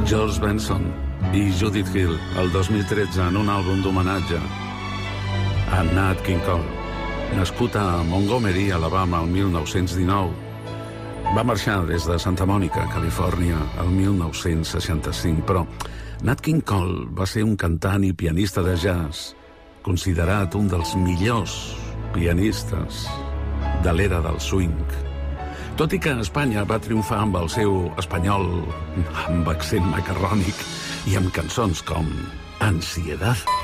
George Benson i Judith Hill, el 2013, en un àlbum d'homenatge a Nat King Cole. Nascut a Montgomery, Alabama, el 1919, va marxar des de Santa Mònica, Califòrnia, el 1965, però Nat King Cole va ser un cantant i pianista de jazz, considerat un dels millors pianistes de l'era del swing. Tot i que a Espanya va triomfar amb el seu espanyol amb accent macarrònic i amb cançons com Ansiedad.